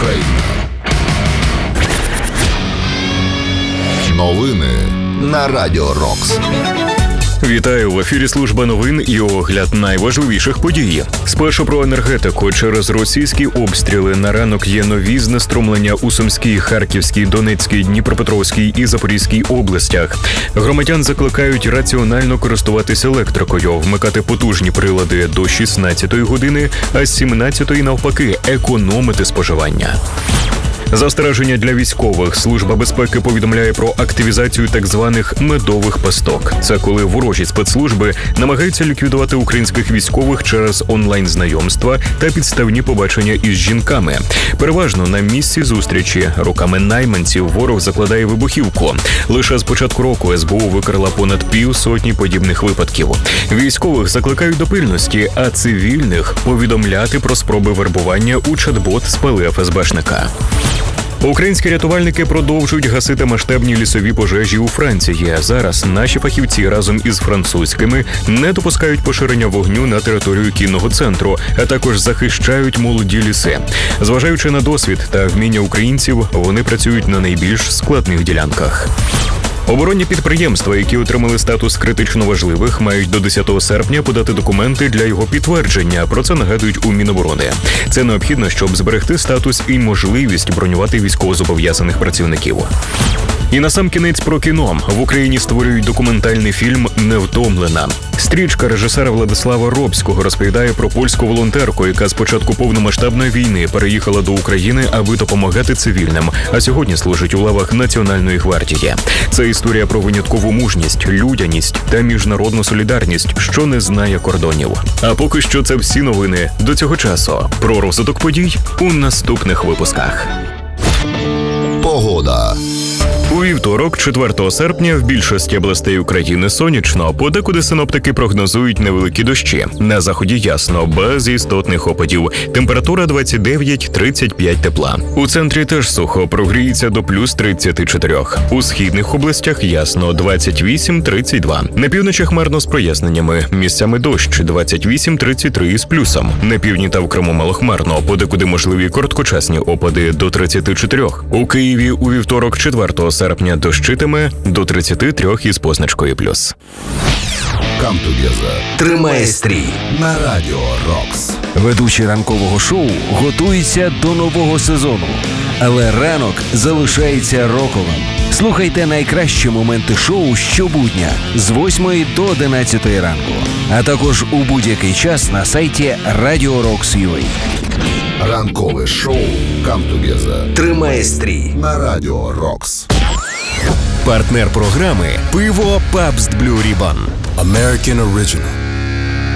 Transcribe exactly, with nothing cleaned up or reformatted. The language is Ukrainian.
Україна. Новини на Радіо Рокс. Вітаю, в ефірі служба новин і огляд найважливіших подій. Спершу про енергетику. Через російські обстріли на ранок є нові знеструмлення у Сумській, Харківській, Донецькій, Дніпропетровській і Запорізькій областях. Громадян закликають раціонально користуватися електрикою, вмикати потужні прилади до шістнадцятої години, а з сімнадцятої навпаки економити споживання. Застереження для військових. Служба безпеки повідомляє про активізацію так званих медових пасток. Це коли ворожі спецслужби намагаються ліквідувати українських військових через онлайн-знайомства та підставні побачення із жінками. Переважно на місці зустрічі руками найманців ворог закладає вибухівку. Лише з початку року ес бе у викрила понад півсотні подібних випадків. Військових закликають до пильності, а цивільних повідомляти про спроби вербування у чат-бот спали еф ес бешника. Українські рятувальники продовжують гасити масштабні лісові пожежі у Франції. Зараз наші фахівці разом із французькими не допускають поширення вогню на територію кінного центру, а також захищають молоді ліси. Зважаючи на досвід та вміння українців, вони працюють на найбільш складних ділянках. Оборонні підприємства, які отримали статус критично важливих, мають до десятого серпня подати документи для його підтвердження. Про це нагадують у Міноборони. Це необхідно, щоб зберегти статус і можливість бронювати військовозобов'язаних працівників. І насамкінець про кіно. В Україні створюють документальний фільм «Невтомлена». Стрічка режисера Владислава Робського розповідає про польську волонтерку, яка з початку повномасштабної війни переїхала до України, аби допомагати цивільним, а сьогодні служить у лавах Національної гвардії. Це історія про виняткову мужність, людяність та міжнародну солідарність, що не знає кордонів. А поки що це всі новини до цього часу. Про розвиток подій у наступних випусках. Погода. У вівторок, четвертого серпня, в більшості областей України сонячно, подекуди синоптики прогнозують невеликі дощі. На заході ясно, без істотних опадів. Температура двадцять дев'ять - тридцять п'ять тепла. У центрі теж сухо, прогріється до плюс тридцяти чотирьох. У східних областях ясно, двадцять вісім - тридцять два. На півночі хмарно з проясненнями. Місцями дощ, двадцять вісім - тридцять три із плюсом. На півдні та в Криму малохмарно, подекуди можливі короткочасні опади до тридцяти чотирьох. У Києві у вівторок, четвертого серпня, дощитиме до тридцяти трьох із позначкою плюс. Come together. Тримає стрій На Радіо Рокс. Ведучі ранкового шоу готуються до нового сезону, але ранок залишається роковим. Слухайте найкращі моменти шоу щобудня з восьмої до одинадцятої ранку, а також у будь-який час на сайті радіо рокс крапка ю а. Ранкове шоу Come together. Тримає стрій На Радіо Рокс. Партнер програми «Пиво Pabst Blue Ribbon». American Original.